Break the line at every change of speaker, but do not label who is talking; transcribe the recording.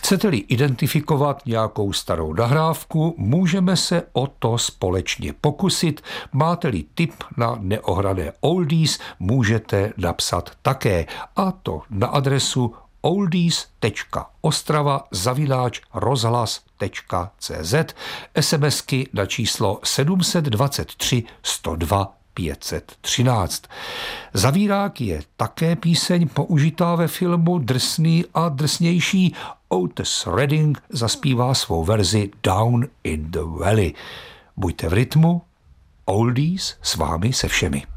Chcete-li identifikovat nějakou starou nahrávku, můžeme se o to společně pokusit. Máte-li tip na neohrané oldies, můžete napsat také, a to na adresu oldies.ostrava@rozhlas.cz, SMSky na číslo 723 102 513. Zavírák je také píseň použitá ve filmu Drsný a drsnější. Otis Redding zaspívá svou verzi Down in the Valley. Buďte v rytmu, oldies s vámi se všemi.